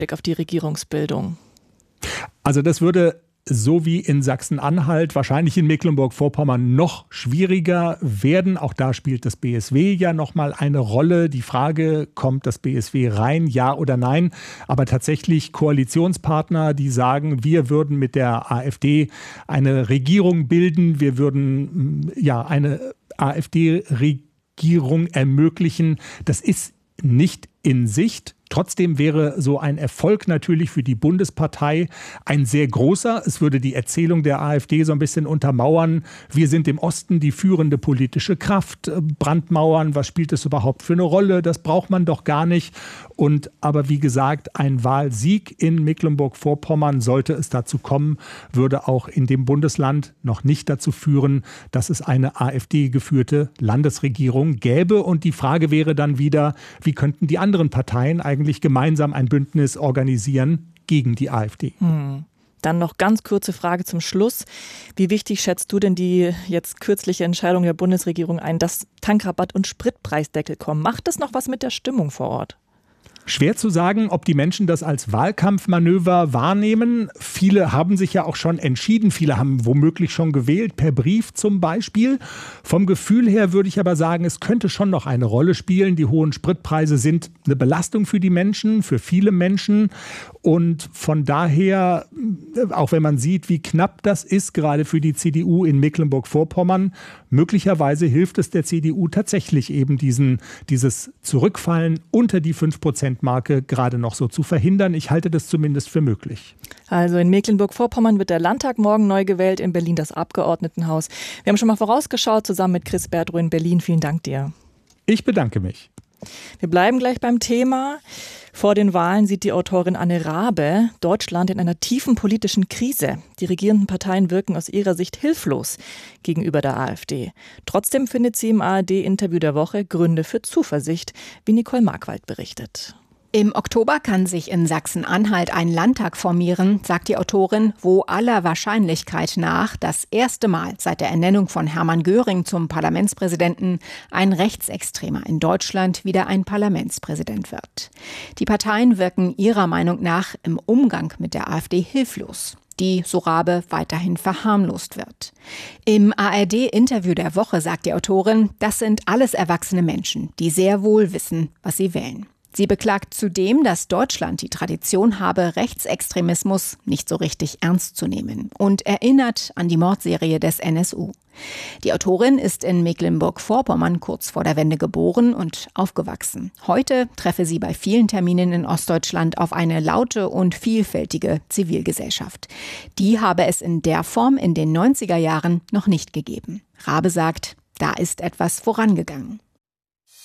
Blick auf die Regierungsbildung? Also das würde so wie in Sachsen-Anhalt, wahrscheinlich in Mecklenburg-Vorpommern noch schwieriger werden. Auch da spielt das BSW ja nochmal eine Rolle. Die Frage, kommt das BSW rein, ja oder nein? Aber tatsächlich Koalitionspartner, die sagen, wir würden mit der AfD eine Regierung bilden. Wir würden eine AfD-Regierung ermöglichen. Das ist nicht in Sicht. Trotzdem wäre so ein Erfolg natürlich für die Bundespartei ein sehr großer. Es würde die Erzählung der AfD so ein bisschen untermauern. Wir sind im Osten die führende politische Kraft. Brandmauern, was spielt es überhaupt für eine Rolle? Das braucht man doch gar nicht. Aber wie gesagt, ein Wahlsieg in Mecklenburg-Vorpommern, sollte es dazu kommen, würde auch in dem Bundesland noch nicht dazu führen, dass es eine AfD-geführte Landesregierung gäbe. Und die Frage wäre dann wieder, wie könnten die anderen Parteien eigentlich gemeinsam ein Bündnis organisieren gegen die AfD. Dann noch ganz kurze Frage zum Schluss. Wie wichtig schätzt du denn die jetzt kürzliche Entscheidung der Bundesregierung ein, dass Tankrabatt und Spritpreisdeckel kommen? Macht das noch was mit der Stimmung vor Ort? Schwer zu sagen, ob die Menschen das als Wahlkampfmanöver wahrnehmen. Viele haben sich ja auch schon entschieden. Viele haben womöglich schon gewählt, per Brief zum Beispiel. Vom Gefühl her würde ich aber sagen, es könnte schon noch eine Rolle spielen. Die hohen Spritpreise sind eine Belastung für die Menschen, für viele Menschen. Und von daher, auch wenn man sieht, wie knapp das ist, gerade für die CDU in Mecklenburg-Vorpommern, möglicherweise hilft es der CDU tatsächlich eben dieses Zurückfallen unter die 5%-Marke gerade noch so zu verhindern. Ich halte das zumindest für möglich. Also in Mecklenburg-Vorpommern wird der Landtag morgen neu gewählt, in Berlin das Abgeordnetenhaus. Wir haben schon mal vorausgeschaut, zusammen mit Chris Berdrow in Berlin. Vielen Dank dir. Ich bedanke mich. Wir bleiben gleich beim Thema. Vor den Wahlen sieht die Autorin Anne Raabe Deutschland in einer tiefen politischen Krise. Die regierenden Parteien wirken aus ihrer Sicht hilflos gegenüber der AfD. Trotzdem findet sie im ARD-Interview der Woche Gründe für Zuversicht, wie Nicole Markwald berichtet. Im Oktober kann sich in Sachsen-Anhalt ein Landtag formieren, sagt die Autorin, wo aller Wahrscheinlichkeit nach das erste Mal seit der Ernennung von Hermann Göring zum Parlamentspräsidenten ein Rechtsextremer in Deutschland wieder ein Parlamentspräsident wird. Die Parteien wirken ihrer Meinung nach im Umgang mit der AfD hilflos, die, so Raabe, weiterhin verharmlost wird. Im ARD-Interview der Woche sagt die Autorin, das sind alles erwachsene Menschen, die sehr wohl wissen, was sie wählen. Sie beklagt zudem, dass Deutschland die Tradition habe, Rechtsextremismus nicht so richtig ernst zu nehmen und erinnert an die Mordserie des NSU. Die Autorin ist in Mecklenburg-Vorpommern kurz vor der Wende geboren und aufgewachsen. Heute treffe sie bei vielen Terminen in Ostdeutschland auf eine laute und vielfältige Zivilgesellschaft. Die habe es in der Form in den 90er Jahren noch nicht gegeben. Raabe sagt, da ist etwas vorangegangen.